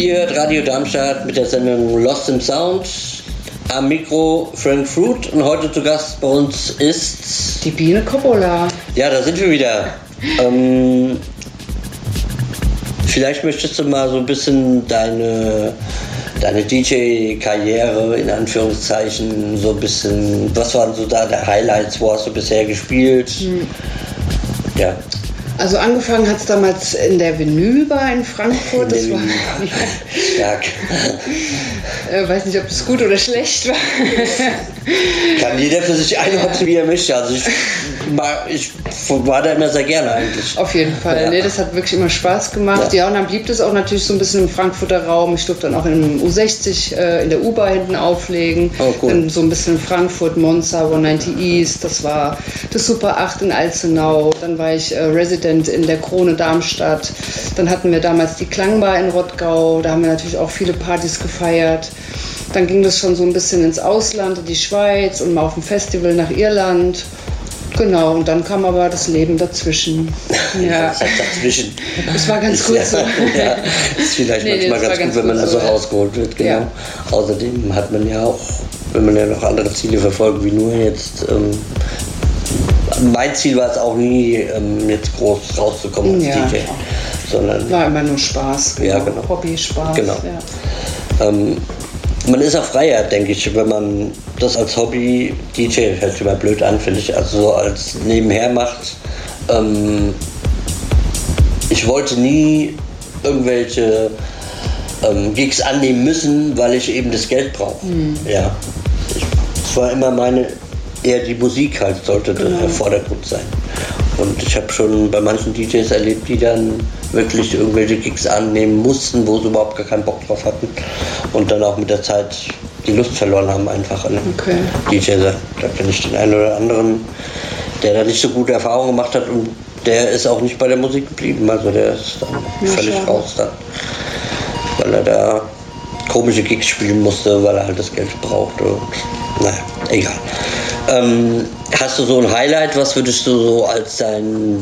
Ihr hört Radio Darmstadt mit der Sendung Lost in Sound. Am Mikro Frank Fruit und heute zu Gast bei uns ist... die Biene Coppola. Ja, da sind wir wieder. Vielleicht möchtest du mal so ein bisschen deine DJ-Karriere in Anführungszeichen so ein bisschen... Was waren so da die Highlights? Wo hast du bisher gespielt? Ja. Also angefangen hat es damals in der Vinylbar in Frankfurt. Das war stark. Weiß nicht, ob das gut oder schlecht war. Kann jeder für sich einordnen, wie er möchte. Also ich war da immer sehr gerne eigentlich. Auf jeden Fall. Ja. Nee, das hat wirklich immer Spaß gemacht. Ja, und dann blieb das auch natürlich so ein bisschen im Frankfurter Raum. Ich durfte dann auch im U60 in der U-Bar hinten auflegen. Oh, cool. Dann so ein bisschen Frankfurt, Monza, 190 East. Das war das Super 8 in Alzenau. Dann war ich Resident in der Krone Darmstadt. Dann hatten wir damals die Klangbar in Rottgau. Da haben wir natürlich auch viele Partys gefeiert. Dann ging das schon so ein bisschen ins Ausland, in die Schweiz und mal auf ein Festival nach Irland. Genau, und dann kam aber das Leben dazwischen. Ja. Das heißt dazwischen. Das war ganz gut so. Ja, ist vielleicht manchmal ganz gut, wenn man also rausgeholt wird. Genau. Ja. Außerdem hat man ja auch, wenn man ja noch andere Ziele verfolgt, wie nur jetzt. Mein Ziel war es auch nie, jetzt groß rauszukommen als DJ. Sondern war immer nur Spaß. Genau. Ja, genau. Hobby, Spaß. Genau. Ja. Man ist auch freier, denke ich, wenn man das als Hobby, DJ hört sich immer blöd an, finde ich, also so als nebenher macht. Ich wollte nie irgendwelche Gigs annehmen müssen, weil ich eben das Geld brauche. Ja. Es war immer eher die Musik halt sollte der Vordergrund sein. Und ich habe schon bei manchen DJs erlebt, die dann wirklich irgendwelche Gigs annehmen mussten, wo sie überhaupt gar keinen Bock drauf hatten und dann auch mit der Zeit die Lust verloren haben einfach an DJ. Da kenne ich den einen oder anderen, der da nicht so gute Erfahrungen gemacht hat und der ist auch nicht bei der Musik geblieben. Also der ist dann völlig raus dann, weil er da komische Gigs spielen musste, weil er halt das Geld brauchte und naja, egal. Hast du so ein Highlight, was würdest du so als dein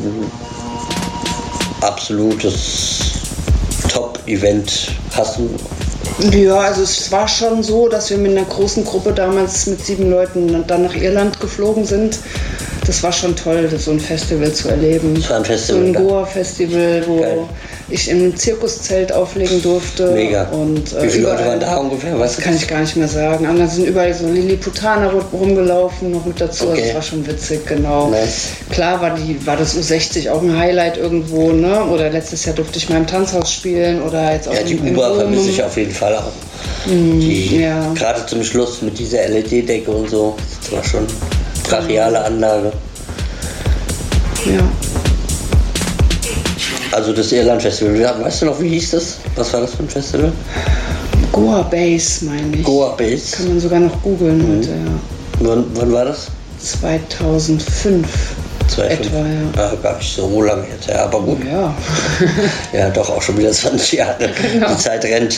absolutes Top-Event hassen? Ja, also es war schon so, dass wir mit einer großen Gruppe damals mit 7 Leuten dann nach Irland geflogen sind. Das war schon toll, so ein Festival zu erleben. Das war ein Festival. So ein Goa-Festival, wo ich in einem Zirkuszelt auflegen durfte. Mega. Und, wie viele Leute waren da ungefähr? Das kann ich gar nicht mehr sagen. Aber da sind überall so Lilliputaner rumgelaufen, noch mit dazu. Okay. Das war schon witzig, genau. Nice. Klar war das U60 auch ein Highlight irgendwo, ne? Oder letztes Jahr durfte ich mal im Tanzhaus spielen oder jetzt auch die U-Bar vermisse ich auf jeden Fall auch. Gerade zum Schluss mit dieser LED-Decke und so. Das war schon brachiale Anlage. Ja. Also das Irland-Festival, weißt du noch, wie hieß das? Was war das für ein Festival? Goa Base, meine ich. Goa Base? Kann man sogar noch googeln heute, ja. Wann war das? 2005. 2005. Etwa, ja. Gar nicht so lange jetzt, ja, aber gut. Ja. Ja, doch auch schon wieder 20 Jahre. Genau. Die Zeit rennt.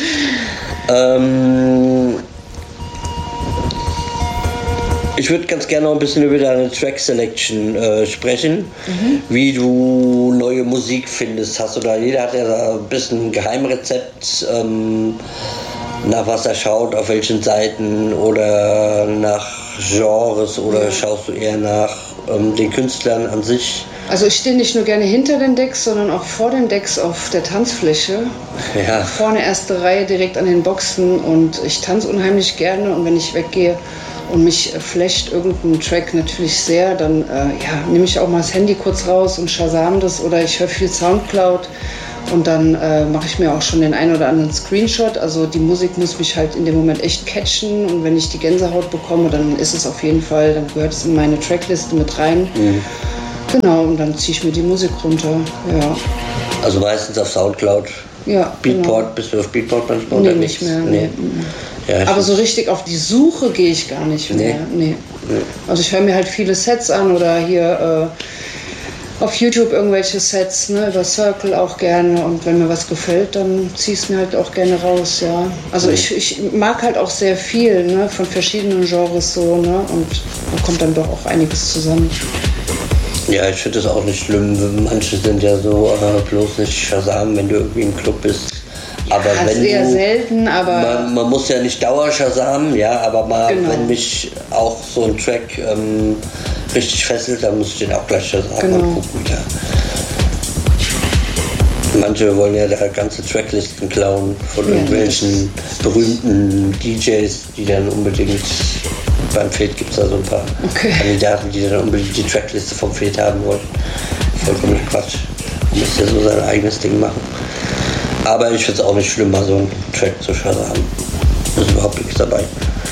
Ich würde ganz gerne noch ein bisschen über deine Track Selection sprechen, wie du neue Musik findest. Jeder hat ja da ein bisschen ein Geheimrezept, nach was er schaut, auf welchen Seiten oder nach Genres oder schaust du eher nach den Künstlern an sich? Also ich stehe nicht nur gerne hinter den Decks, sondern auch vor den Decks auf der Tanzfläche. Ja. Vorne erste Reihe direkt an den Boxen und ich tanze unheimlich gerne und wenn ich weggehe und mich flasht irgendein Track natürlich sehr, dann nehme ich auch mal das Handy kurz raus und Shazam das oder ich höre viel Soundcloud und dann mache ich mir auch schon den einen oder anderen Screenshot. Also die Musik muss mich halt in dem Moment echt catchen und wenn ich die Gänsehaut bekomme, dann ist es auf jeden Fall, dann gehört es in meine Trackliste mit rein. Genau, und dann ziehe ich mir die Musik runter, ja. Also meistens auf Soundcloud? Ja, Beatport, genau. Bist du auf Beatport manchmal? Nee, nicht mehr. Nee. Ja, aber so richtig auf die Suche gehe ich gar nicht mehr. Nee. Also ich höre mir halt viele Sets an oder hier auf YouTube irgendwelche Sets, ne, über Circle auch gerne und wenn mir was gefällt, dann ziehe ich es mir halt auch gerne raus, ja. Also ich mag halt auch sehr viel, ne, von verschiedenen Genres so, ne, und da kommt dann doch auch einiges zusammen. Ja, ich finde es auch nicht schlimm. Manche sind ja so bloß nicht Shazam, wenn du irgendwie im Club bist. Aber das wenn ist eher selten, aber... Man muss ja nicht Dauer-Shazamen, ja, aber mal, genau. Wenn mich auch so ein Track richtig fesselt, dann muss ich den auch gleich Shazamen angucken. Ja. Manche wollen ja da ganze Tracklisten klauen von irgendwelchen berühmten DJs, die dann unbedingt, beim Fade gibt es da so ein paar Kandidaten, die dann unbedingt die Trackliste vom Fade haben wollen. Vollkommen Quatsch. Man muss ja so sein eigenes Ding machen. Aber ich finde es auch nicht schlimm, mal so einen Track zu Shazamen. Da ist überhaupt nichts dabei.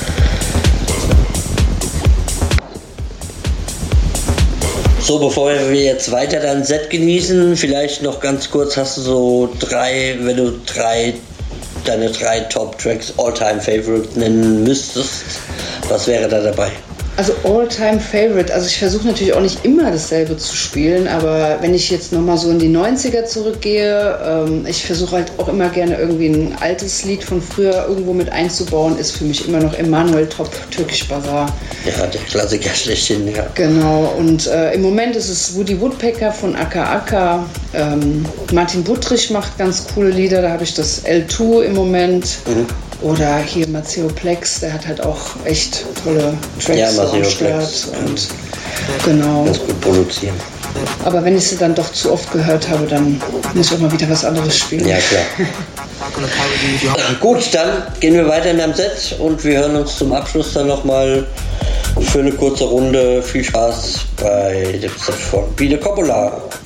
So, bevor wir jetzt weiter dein Set genießen, vielleicht noch ganz kurz, hast du so wenn du deine drei Top-Tracks, All-Time-Favorite nennen müsstest, was wäre da dabei? Also All-Time-Favorite, also ich versuche natürlich auch nicht immer dasselbe zu spielen, aber wenn ich jetzt nochmal so in die 90er zurückgehe, ich versuche halt auch immer gerne irgendwie ein altes Lied von früher irgendwo mit einzubauen, ist für mich immer noch Emanuel Top, Türkisch Bazaar. Ja, der Klassiker schlechthin, ja. Genau, und im Moment ist es Woody Woodpecker von Aka Aka, Martin Buttrich macht ganz coole Lieder, da habe ich das L2 im Moment. Oder hier Maceo Plex, der hat halt auch echt tolle Tracks am Start. Und genau. Ganz gut produzieren. Aber wenn ich sie dann doch zu oft gehört habe, dann muss ich auch mal wieder was anderes spielen. Ja, klar. Gut, dann gehen wir weiter in deinem Set und wir hören uns zum Abschluss dann nochmal für eine kurze Runde. Viel Spaß bei dem Set von Pide Coppola.